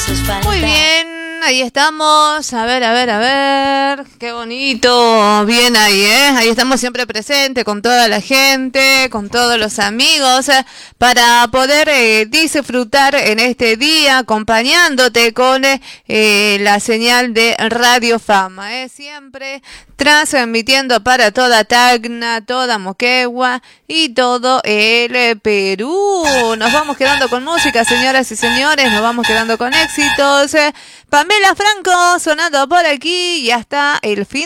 Muy bien, ahí estamos. A ver. Qué bonito. Bien ahí, ¿eh? Ahí estamos siempre presentes con toda la gente, con todos los amigos, para poder disfrutar en este día, acompañándote con la señal de Radio Fama, siempre transmitiendo para toda Tacna, toda Moquegua y todo el Perú. Nos vamos quedando con música, señoras y señores, nos vamos quedando con éxitos. Pamela Franco sonando por aquí y hasta el fin